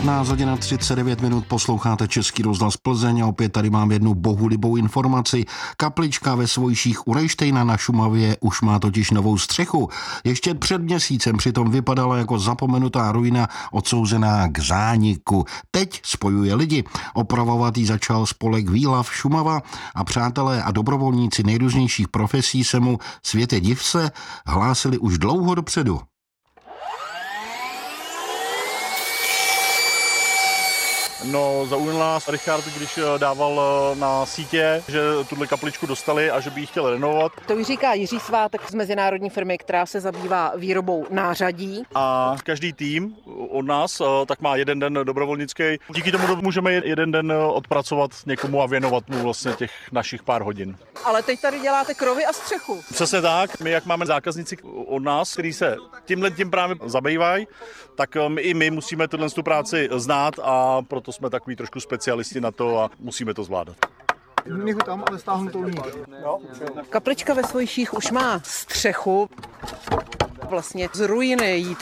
15:39 posloucháte Český rozhlas Plzeň a opět tady mám jednu bohulibou informaci. Kaplička ve Svojších u Rejštejna na Šumavě už má totiž novou střechu. Ještě před měsícem přitom vypadala jako zapomenutá ruina odsouzená k zániku. Teď spojuje lidi. Opravovat ji začal spolek Výlav Šumava a přátelé a dobrovolníci nejrůznějších profesí se mu, světe div se, hlásili už dlouho dopředu. No, zaujal nás Richard, když dával na sítě, že tuhle kapličku dostali a že by ji chtěli renovovat. To už říká Jiří Svátek z mezinárodní firmy, která se zabývá výrobou nářadí. A každý tým od nás tak má jeden den dobrovolnický. Díky tomu můžeme jeden den odpracovat někomu a věnovat mu vlastně těch našich pár hodin. Ale teď tady děláte krovy a střechu. Přesně tak. My, jak máme zákazníci od nás, kteří se tím právě zabývají, tak i my musíme tuhle práci znát a proto jsme takový trošku specialisti na to a musíme to zvládat. Nechu tam, ale stáhnu to líp. Kaplička ve Svojších už má střechu. Vlastně z ruiny jí